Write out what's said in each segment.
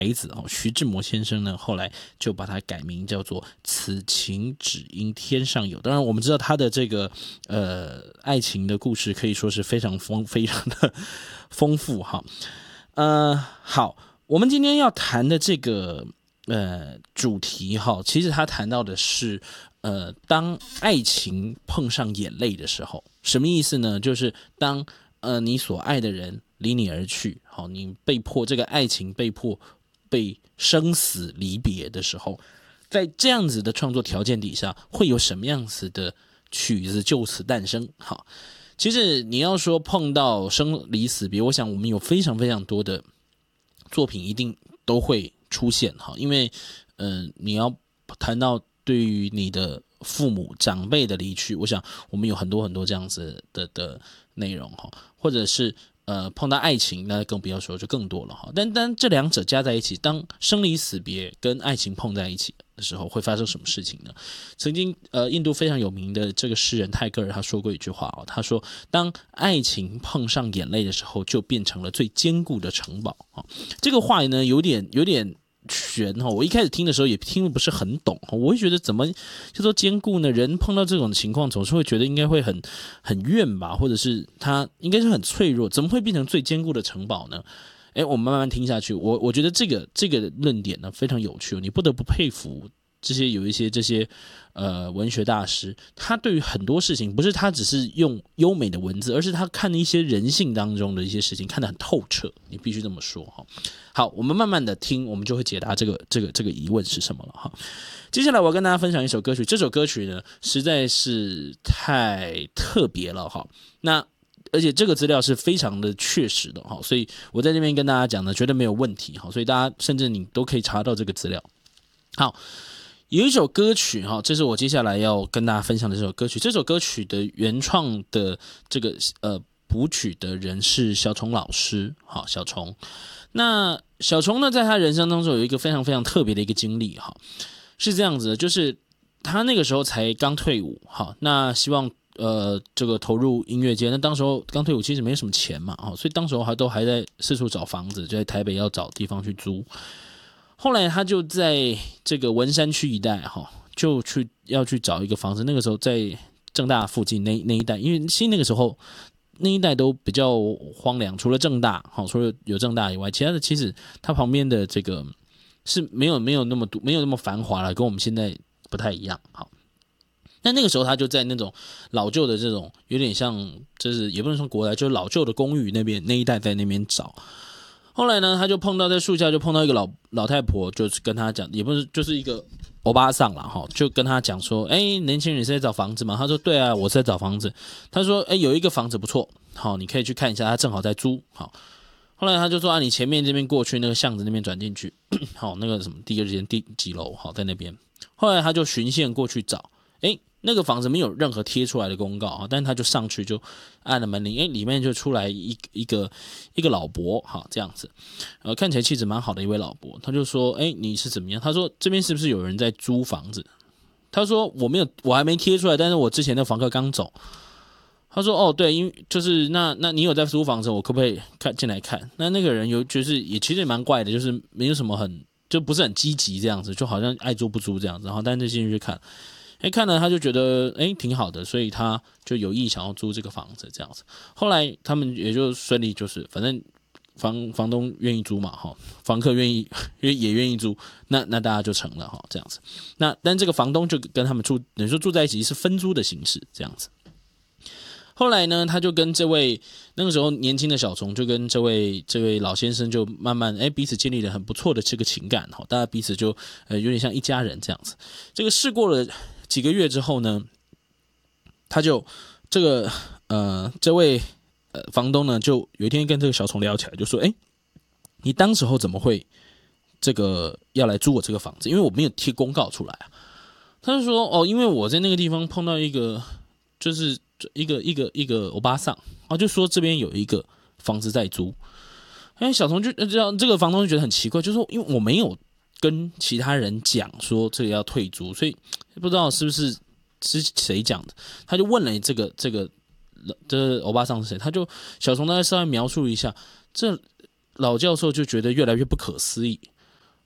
孩子徐志摩先生呢，后来就把它改名叫做此情只应天上有。当然我们知道他的这个爱情的故事可以说是非常的丰富哈。好，我们今天要谈的这个主题哈，其实他谈到的是当爱情碰上眼泪的时候，什么意思呢？就是当你所爱的人离你而去，好，你被迫这个爱情被生死离别的时候，在这样子的创作条件底下，会有什么样子的曲子就此诞生？好，其实你要说碰到生离死别，我想我们有非常非常多的作品一定都会出现哈，因为你要谈到对于你的父母长辈的离去，我想我们有很多很多这样子的内容哈，或者是碰到爱情，那更不要说就更多了哈。但这两者加在一起，当生离死别跟爱情碰在一起的时候，会发生什么事情呢？曾经印度非常有名的这个诗人泰戈尔他说过一句话哦，他说当爱情碰上眼泪的时候，就变成了最坚固的城堡啊。这个话呢有点悬哈，我一开始听的时候也听得不是很懂，我会觉得怎么叫做坚固呢？人碰到这种情况总是会觉得应该会很怨吧，或者是他应该是很脆弱，怎么会变成最坚固的城堡呢？我们慢慢听下去，我觉得这个论点呢非常有趣，你不得不佩服有一些这些文学大师，他对于很多事情不是他只是用优美的文字，而是他看一些人性当中的一些事情看得很透彻，你必须这么说哈。好，我们慢慢的听，我们就会解答这个疑问是什么了哈。接下来我要跟大家分享一首歌曲，这首歌曲呢实在是太特别了哈。那而且这个资料是非常的确实的哈，所以我在这边跟大家讲呢，绝对没有问题哈，所以大家甚至你都可以查到这个资料。好，有一首歌曲哈，这是我接下来要跟大家分享的这首歌曲。这首歌曲的原创的这个谱曲的人是小虫老师，好，小虫。那小虫呢，在他人生当中有一个非常非常特别的一个经历哈，是这样子的，就是他那个时候才刚退伍，好，那希望这个投入音乐界，那当时候刚退伍，其实没什么钱嘛，所以当时候还在四处找房子，就在台北要找地方去租。后来他就在这个文山区一带就要去找一个房子。那个时候在政大附近那一带，因为其实那个时候那一带都比较荒凉，除了政大除了有政大以外，其他的其实它旁边的这个是没有那么繁华了，跟我们现在不太一样。好，那个时候他就在那种老旧的这种有点像，就是也不能说国宅，就是老旧的公寓那一带，在那边找。后来呢，他就在树下就碰到一个老太婆，就是跟他讲，也不是就是一个欧巴桑啦就跟他讲说，年轻人是在找房子吗？他说对啊，我是在找房子。他说有一个房子不错，好，你可以去看一下，他正好在租。好，后来他就说你前面这边过去那个巷子那边转进去，好，那个什么第二间第几楼，好，在那边。后来他就循线过去找，那个房子没有任何贴出来的公告，但是他就上去就按了门铃，里面就出来一个老伯，这样子，看起来气质蛮好的一位老伯，他就说，你是怎么样？他说这边是不是有人在租房子？他说我还没贴出来，但是我之前的房客刚走。他说哦对，因为就是那你有在租房子，我可不可以进来看？那个人就是也其实也蛮怪的，就是没有什么就不是很积极这样子，就好像爱租不租这样子，然后但是进去看。看了他就觉得挺好的，所以他就有意想要租这个房子这样子。后来他们也就顺利，就是反正房东愿意租嘛，房客也愿意租，那大家就成了这样子。但这个房东就跟他们等于说住在一起，是分租的形式这样子。后来呢，他就跟这位那个时候年轻的小虫，就跟这位老先生就慢慢彼此建立了很不错的这个情感，大家彼此就有点像一家人这样子。这个事过了几个月之后呢，他就这位房东呢，就有一天跟这个小虫聊起来，就说你当时候怎么会这个要来租我这个房子？因为我没有贴公告出来啊。他就说因为我在那个地方碰到一个就是一个欧巴桑，就说这边有一个房子在租。小虫就这个房东就觉得很奇怪，就说因为我没有跟其他人讲说这个要退租，所以不知道是不是谁讲的，他就问了这个欧巴桑是谁，小虫大概稍微描述一下，这老教授就觉得越来越不可思议，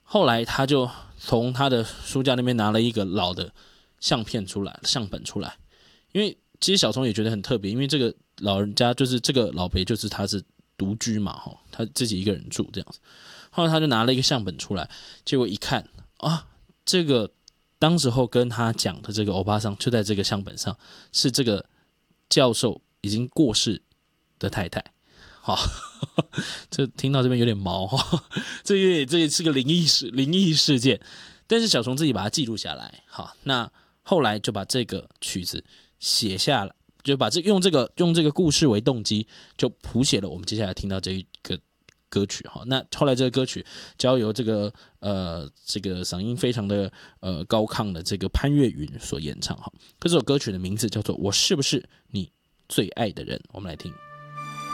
后来他就从他的书架那边拿了一个老的相本出来，因为其实小虫也觉得很特别，因为这个老人家就是这个老伯，就是他是独居嘛，他自己一个人住这样子。后来他就拿了一个相本出来，结果一看啊，这个当时候跟他讲的这个欧巴桑就在这个相本上，是这个教授已经过世的太太。好，这听到这边有点毛哈，这也是个灵异事件，但是小虫自己把它记录下来。好，那后来就把这个曲子写下了，就把用这个故事为动机，就谱写了我们接下来听到这一个歌曲哈。那后来这个歌曲交由这个嗓音非常的高亢的这个潘越云所演唱哈。这首歌曲的名字叫做《我是不是你最爱的人》，我们来听。